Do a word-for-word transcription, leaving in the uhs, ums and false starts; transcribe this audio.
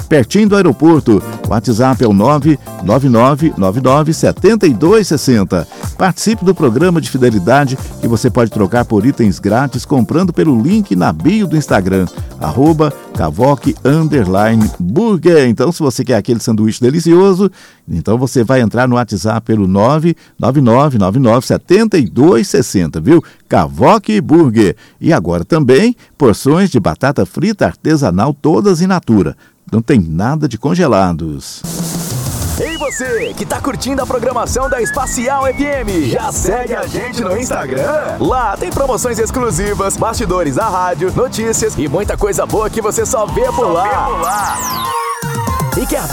pertinho do aeroporto. O WhatsApp é o nove nove nove nove nove sete dois seis zero. Participe do programa de fidelidade que você pode trocar por itens grátis comprando pelo link na bio do Instagram, arroba Cavoque Underline Burger. Então, se você quer aquele sanduíche delicioso, então você vai entrar no WhatsApp pelo nove nove nove nove nove sete dois seis zero, viu? Cavoque Burger. E agora também porções de batata frita artesanal, todas in natura. Não tem nada de congelados. Ei você, que tá curtindo a programação da Espacial F M, já segue a gente no Instagram? Lá tem promoções exclusivas, bastidores da rádio, notícias e muita coisa boa que você só vê por lá. E quer